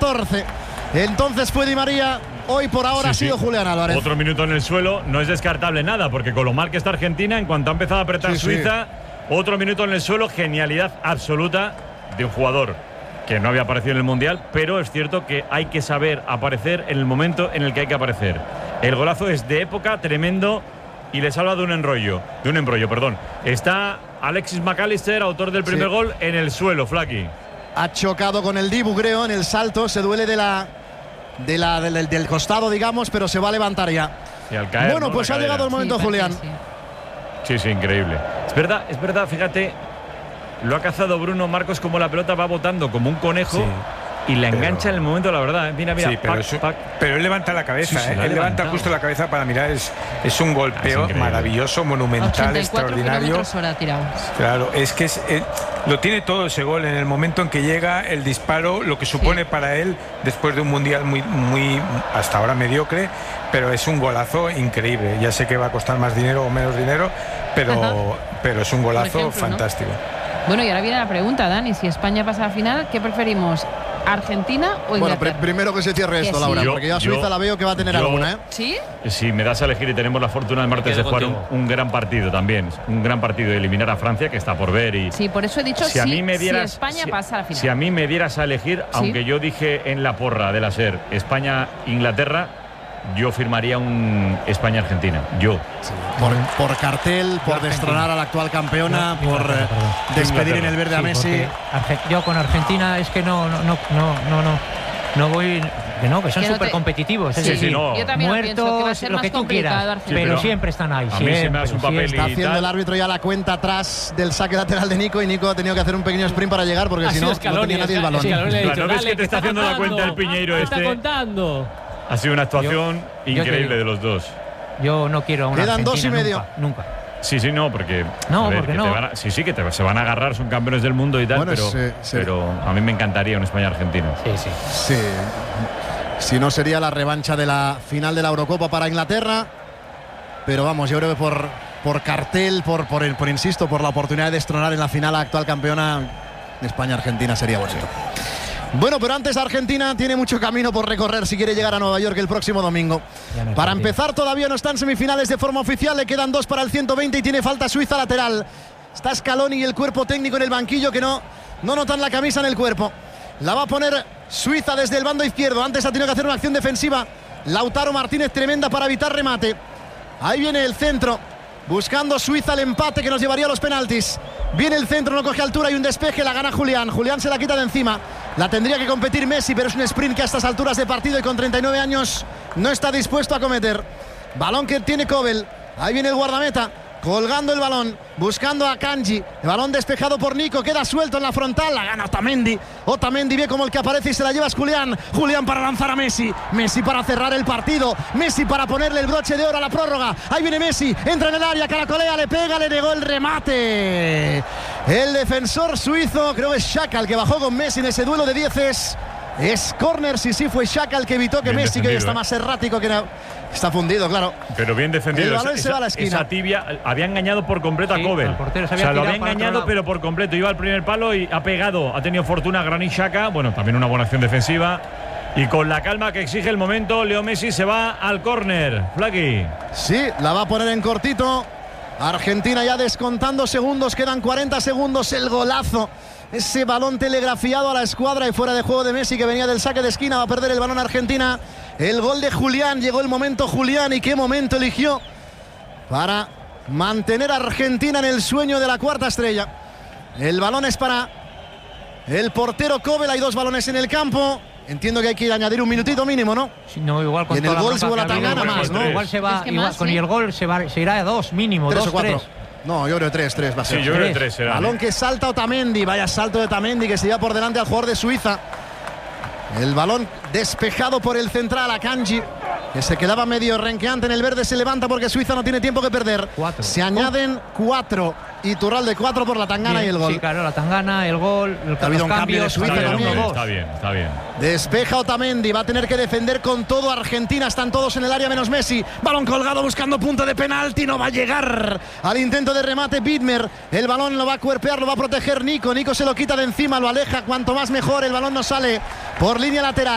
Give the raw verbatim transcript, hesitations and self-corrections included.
catorce. Entonces fue Di María. Hoy por ahora sí, ha sido sí. Julián Álvarez. Otro minuto en el suelo, no es descartable nada, porque con lo mal que está Argentina, en cuanto ha empezado a apretar sí, Suiza, sí. otro minuto en el suelo, genialidad absoluta de un jugador que no había aparecido en el Mundial, pero es cierto que hay que saber aparecer en el momento en el que hay que aparecer. El golazo es de época, tremendo, y le salva de un enrollo, de un embrollo, perdón. Está Alexis McAllister, autor del primer sí. gol, en el suelo, Flaky. Ha chocado con el Dibu, creo, en el salto, se duele de la... De la, del, del costado, digamos, pero se va a levantar ya. Y al caer, bueno, ¿no? pues ha llegado el momento, sí, Julián. Sí. sí, sí, increíble. Es verdad, es verdad, fíjate, lo ha cazado Bruno Marcos como la pelota va botando como un conejo. Sí. Y la engancha pero, en el momento, la verdad. Mira, mira. Sí, pero, pac, eso, pac. pero él levanta la cabeza, sí, ¿eh? La él levanta justo la cabeza para mirar. Es, es un golpeo ah, es maravilloso, monumental, extraordinario. Hora tirado. Claro, es que es, eh, lo tiene todo ese gol en el momento en que llega el disparo, lo que supone sí. para él después de un mundial muy, muy hasta ahora mediocre, pero es un golazo increíble. Ya sé que va a costar más dinero o menos dinero, pero, pero es un golazo ejemplo, fantástico. ¿no? Bueno, y ahora viene la pregunta, Dani, si España pasa a la final, ¿qué preferimos? ¿Argentina o Inglaterra? Bueno, pr primero que se cierre esto, sí. Laura, yo, porque yo a Suiza yo, la veo que va a tener yo, alguna, ¿eh? ¿Sí? Si me das a elegir y tenemos la fortuna el martes de jugar un, un gran partido también, un gran partido de eliminar a Francia, que está por ver. Y sí, por eso he dicho si, a mí me dieras, si España si, pasa a la final. Si a mí me dieras a elegir, ¿sí? aunque yo dije en la porra de la SER España-Inglaterra, yo firmaría un España-Argentina. Yo. Sí, por, por cartel, por destronar a la actual campeona, no, por perdón, perdón. despedir Inglaterra. en el verde sí, a Messi. Yo con Argentina es que no, no, no, no, no, no, no voy. Que no, que son súper no competitivos. Sí, sí, sí, no. Yo también muertos, que va a ser lo que tú quieras. Sí, pero, pero siempre están ahí. A mí se me hace un papel Está haciendo tal. el árbitro ya la cuenta atrás del saque lateral de Nico, y Nico ha tenido que hacer un pequeño sprint para llegar, porque si no, no tenía nadie el balón. ¿No ves que te está haciendo la cuenta el Piñeiro este? Está contando. Ha sido una actuación yo, increíble yo de los dos. Yo no quiero a una Quedan dos y medio. Nunca. nunca. Sí, sí, no, porque. No, ver, porque que no. Te van a, sí, sí, que te, se van a agarrar, son campeones del mundo y tal, bueno, pero, sí, sí. pero a mí me encantaría un España-Argentina. Sí, sí. Sí. Si no, sería la revancha de la final de la Eurocopa para Inglaterra. Pero vamos, yo creo que por, por cartel, por, por, por insisto, por la oportunidad de destronar en la final a la actual campeona, España-Argentina sería bonito. Bueno, pero antes Argentina tiene mucho camino por recorrer si quiere llegar a Nueva York el próximo domingo. Para empezar, todavía no está en semifinales de forma oficial, le quedan dos para el ciento veinte y tiene falta Suiza lateral. Está Scaloni y el cuerpo técnico en el banquillo, que no, no notan la camisa en el cuerpo. La va a poner Suiza desde el bando izquierdo. Antes ha tenido que hacer una acción defensiva Lautaro Martínez tremenda para evitar remate. Ahí viene el centro, buscando Suiza el empate que nos llevaría a los penaltis. Viene el centro, no coge altura y un despeje, la gana Julián. Julián se la quita de encima. La tendría que competir Messi, pero es un sprint que a estas alturas de partido y con treinta y nueve años no está dispuesto a cometer. Balón que tiene Kobel. Ahí viene el guardameta, colgando el balón, buscando a Kanji. El balón despejado por Nico, queda suelto en la frontal, la gana Otamendi. Otamendi ve como el que aparece y se la lleva es Julián. Julián para lanzar a Messi. Messi para cerrar el partido. Messi para ponerle el broche de oro a la prórroga. Ahí viene Messi, entra en el área, caracolea, le pega, le negó el remate. El defensor suizo, creo que es Xhaka el que bajó con Messi en ese duelo de dieces. Es córner, sí, sí, fue Xhaka el que evitó que bien Messi, que hoy está eh. más errático que... Está fundido, claro. Pero bien defendido. El balón esa, se va a la esquina. Esa tibia había engañado por completo sí, a Kobel. O sea, lo había engañado, pero por completo. Iba al primer palo y ha pegado. Ha tenido fortuna Granit Xhaka. Bueno, también una buena acción defensiva. Y con la calma que exige el momento, Leo Messi se va al córner. Flaky. Sí, la va a poner en cortito. Argentina ya descontando segundos. Quedan cuarenta segundos. El golazo. Ese balón telegrafiado a la escuadra y fuera de juego de Messi, que venía del saque de esquina. Va a perder el balón Argentina. El gol de Julián, llegó el momento Julián, y qué momento eligió para mantener a Argentina en el sueño de la cuarta estrella. El balón es para el portero Kobel, hay dos balones en el campo. Entiendo que hay que añadir un minutito mínimo, ¿no? Sí, no, igual con y en el gol se va la tangana más, ¿no? Igual se va, es que igual, más, con ¿sí? el gol se, va, se irá a dos mínimo, tres dos, o cuatro. tres. No, yo creo que tres, tres va a ser. Sí, yo creo que tres será. Balón que salta Otamendi, vaya salto de Otamendi que se lleva por delante al jugador de Suiza. El balón despejado por el central a Kanji, que se quedaba medio renqueante en el verde, se levanta porque Suiza no tiene tiempo que perder. Cuatro. Se añaden cuatro. Iturralde cuatro por la tangana. Bien, y el gol. Sí, claro, la tangana, el gol, el, ha habido un cambios, cambio de Suiza está también. Bien, está bien, está bien. Despeja Otamendi, va a tener que defender con todo Argentina, están todos en el área menos Messi. Balón colgado buscando punto de penalti, no va a llegar al intento de remate Widmer. El balón lo va a cuerpear, lo va a proteger Nico. Nico se lo quita de encima, lo aleja, cuanto más mejor. El balón no sale por línea lateral.